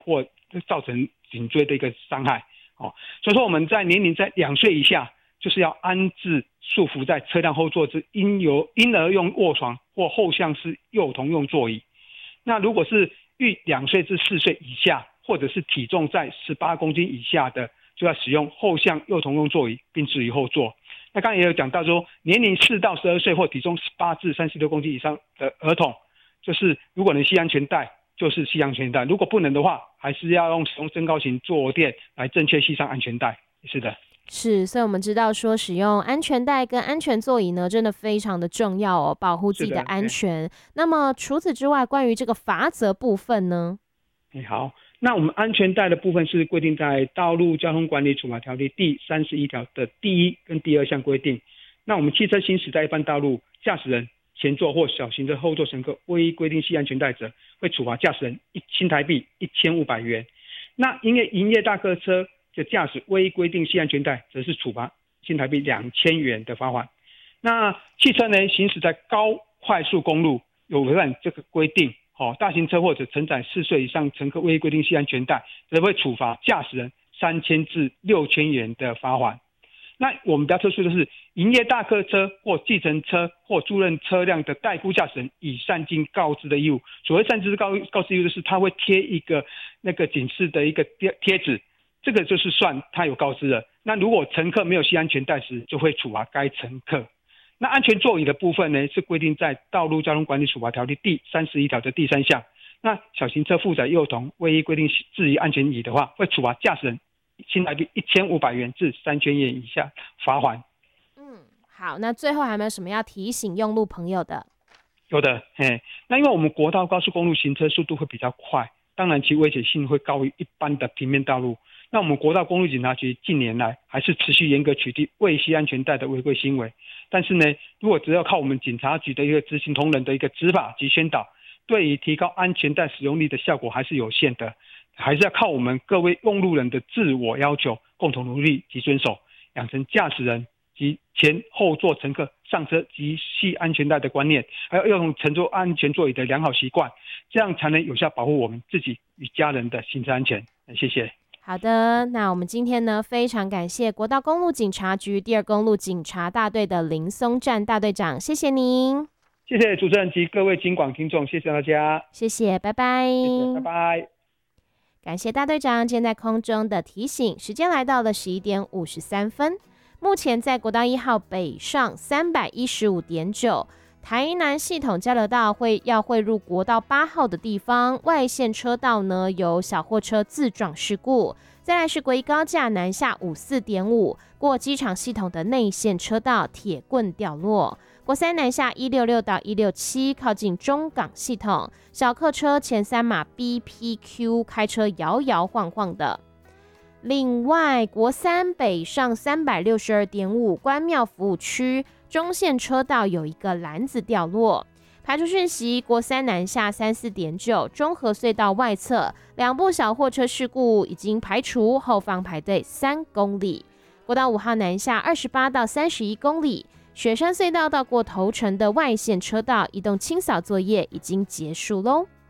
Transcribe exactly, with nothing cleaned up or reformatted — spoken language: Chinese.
或造成颈椎的一个伤害。哦，所以说我们在年龄在两岁以下，就是要安置束缚在车辆后座之婴由婴儿用卧床或后向式幼童用座椅。那如果是育两岁至四岁以下，或者是体重在十八公斤以下的，就要使用后向幼童用座椅，并置于后座。那刚才也有讲到说，年龄四到十二岁或体重十八至三十六公斤以上的儿童，就是如果能系安全带，就是系安全带；如果不能的话，还是要用使用增高型坐垫来正确系上安全带。是的。 是，所以我们知道说使用安全带跟安全座椅呢，真的非常的重要哦，保护自己的安全。那么除此之外，关于这个罚则部分呢？ 好，那我们安全带的部分是规定在《道路交通管理处罚条例》第三十一条的第一跟第二项规定。那我们汽车行驶在一般道路，驾驶人前座或小型的后座乘客未依规定系安全带者，会处罚驾驶人一新台币一千五百元。那因为营业大客车的驾驶未依规定系安全带，则是处罚新台币两千元的罚款。那汽车呢，行驶在高快速公路有违反这个规定，哦，大型车或者承载四岁以上乘客未依规定系安全带，则会处罚驾驶人三千至六千元的罚款。那我们比较特殊的是，营业大客车或计程车或租赁车辆的代步驾驶人已善尽告知的义务。所谓善尽告告知义务，就是他会贴一个那个警示的一个贴贴纸，这个就是算他有告知了。那如果乘客没有系安全带时，就会处罚该乘客。那安全座椅的部分呢，是规定在《道路交通管理处罚条例》第三十一条的第三项。那小型车负载幼童未依规定置于安全椅的话，会处罚驾驶人新台币一千五百元至三千元以下罚款。 嗯，好，那最后还有没有什么要提醒用路朋友的？ 有的，嘿，那因为我们国道高速公路行车速度会比较快，当然其危险性会高于一般的平面道路。那我们国道公路警察局近年来还是持续严格取缔未系安全带的违规行为。但是呢，如果只要靠我们警察局的一个执行同仁的一个执法及宣导，对于提高安全带使用率的效果还是有限的，还是要靠我们各位用路人的自我要求，共同努力及遵守，养成驾驶人及前后座乘客上车及系安全带的观念，还有用乘坐安全座椅的良好习惯，这样才能有效保护我们自己与家人的行车安全。谢谢。 好的，那我们今天呢，非常感谢国道公路警察局第二公路警察大队的林松占大队长，谢谢您。 谢谢主持人及各位警广听众，谢谢大家。 谢谢，拜拜。 谢谢，拜拜。 感谢大队长今天在空中的提醒，时间来到了十一点五十三分。目前在国道一号北上三百一十五点九。台南系统交流道会要汇入国道八号的地方，外线车道呢有小货车自撞事故。再来是国一高架南下五四点五，过机场系统的内线车道铁棍掉落。国三南下一六六到一六七，靠近中港系统，小客车前三码 B P Q 开车摇摇晃晃的。另外，国三北上三百六十二点五，关庙服务区中线车道有一个篮子掉落。排除讯息，国三南下三四点九，中和隧道外侧两部小货车事故已经排除，后方排队三公里。国道五号南下二十八到三十一公里，雪山隧道到过头城的外线车道移动清扫作业已经结束喽。